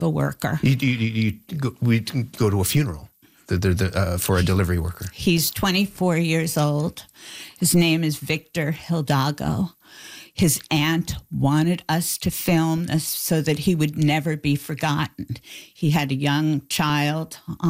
the worker. We go to a funeral for a delivery worker. He's 24 years old. His name is Victor Hidalgo. His aunt wanted us to film this so that he would never be forgotten. He had a young child